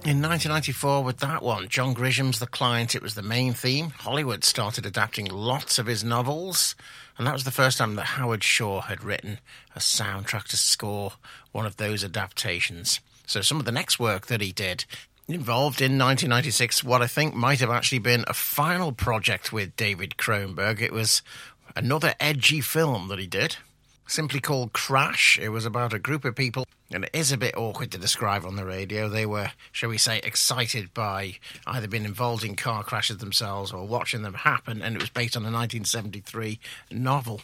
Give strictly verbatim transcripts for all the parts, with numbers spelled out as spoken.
In nineteen ninety-four, with that one, John Grisham's The Client, it was the main theme. Hollywood started adapting lots of his novels, and that was the first time that Howard Shore had written a soundtrack to score one of those adaptations. So some of the next work that he did involved in nineteen ninety-six what I think might have actually been a final project with David Cronenberg. It was another edgy film that he did, simply called Crash. It was about a group of people, and it is a bit awkward to describe on the radio. They were, shall we say, excited by either being involved in car crashes themselves or watching them happen, and it was based on a nineteen seventy-three novel.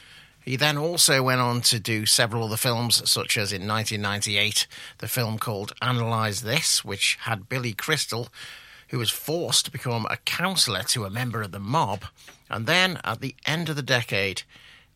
He then also went on to do several other films, such as in nineteen ninety-eight, the film called Analyze This, which had Billy Crystal, who was forced to become a counsellor to a member of the mob. And then, at the end of the decade,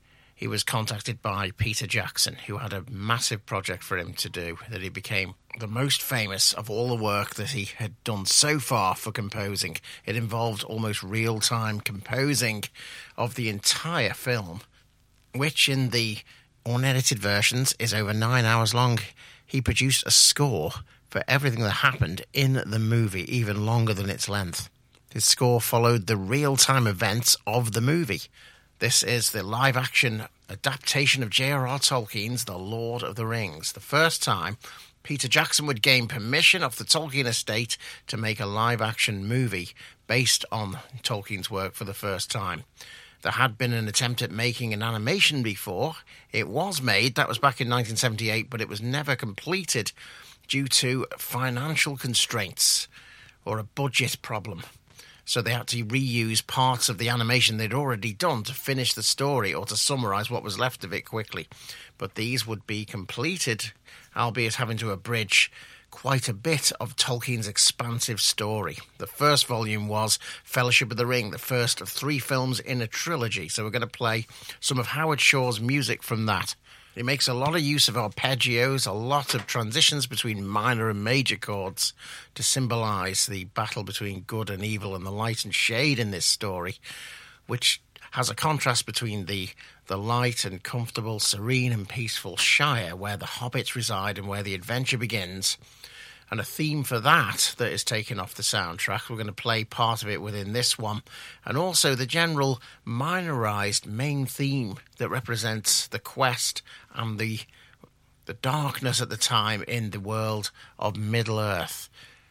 he was contacted by Peter Jackson, who had a massive project for him to do, that he became the most famous of all the work that he had done so far for composing. It involved almost real-time composing of the entire film, which in the unedited versions is over nine hours long. He produced a score for everything that happened in the movie, even longer than its length. His score followed the real-time events of the movie. This is the live-action adaptation of J R R Tolkien's The Lord of the Rings. The first time Peter Jackson would gain permission off the Tolkien estate to make a live-action movie based on Tolkien's work for the first time. There had been an attempt at making an animation before. It was made, that was back in nineteen seventy-eight, but it was never completed due to financial constraints or a budget problem. So they had to reuse parts of the animation they'd already done to finish the story or to summarise what was left of it quickly. But these would be completed, albeit having to abridge quite a bit of Tolkien's expansive story. The first volume was Fellowship of the Ring, the first of three films in a trilogy. So we're going to play some of Howard Shore's music from that. He makes a lot of use of arpeggios, a lot of transitions between minor and major chords to symbolise the battle between good and evil and the light and shade in this story, which has a contrast between the, the light and comfortable, serene and peaceful Shire where the hobbits reside and where the adventure begins, and a theme for that that is taken off the soundtrack. We're going to play part of it within this one, and also the general minorised main theme that represents the quest and the the darkness at the time in the world of Middle-earth.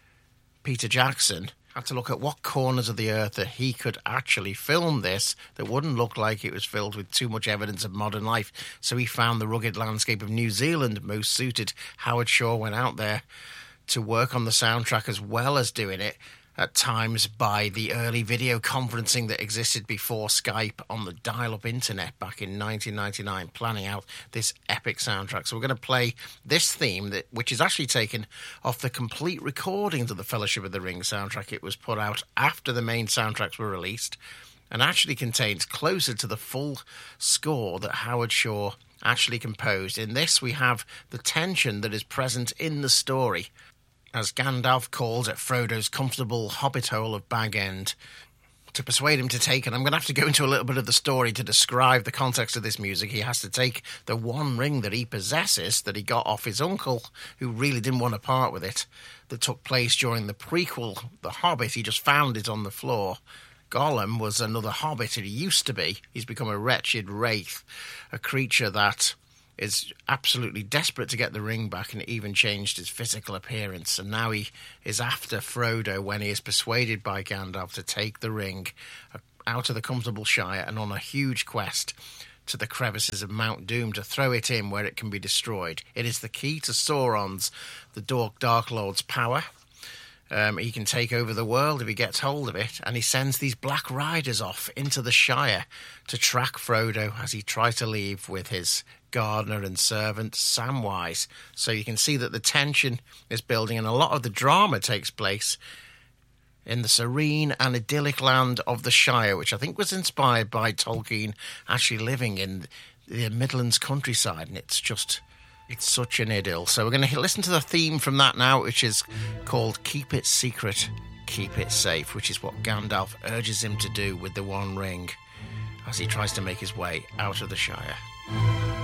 Peter Jackson had to look at what corners of the earth that he could actually film this that wouldn't look like it was filled with too much evidence of modern life. So he found the rugged landscape of New Zealand most suited. Howard Shore went out there to work on the soundtrack as well as doing it at times by the early video conferencing that existed before Skype on the dial-up internet back in nineteen ninety-nine, planning out this epic soundtrack. So we're going to play this theme, that which is actually taken off the complete recordings of the Fellowship of the Ring soundtrack. It was put out after the main soundtracks were released and actually contains closer to the full score that Howard Shore actually composed. In this, we have the tension that is present in the story as Gandalf calls at Frodo's comfortable hobbit hole of Bag End to persuade him to take, and I'm going to have to go into a little bit of the story to describe the context of this music. He has to take the one ring that he possesses, that he got off his uncle, who really didn't want to part with it, that took place during the prequel, The Hobbit. He just found it on the floor. Gollum was another hobbit that he used to be. He's become a wretched wraith, a creature that is absolutely desperate to get the ring back, and even changed his physical appearance. And now he is after Frodo when he is persuaded by Gandalf to take the ring out of the comfortable Shire and on a huge quest to the crevices of Mount Doom to throw it in where it can be destroyed. It is the key to Sauron's, the Dark, Dark Lord's power. Um, he can take over the world if he gets hold of it, and he sends these Black Riders off into the Shire to track Frodo as he tries to leave with his gardener and servant Samwise. So you can see that the tension is building, and a lot of the drama takes place in the serene and idyllic land of the Shire, which I think was inspired by Tolkien actually living in the Midlands countryside, and it's just... it's such an idyll. So we're going to listen to the theme from that now, which is called Keep It Secret, Keep It Safe, which is what Gandalf urges him to do with the One Ring as he tries to make his way out of the Shire.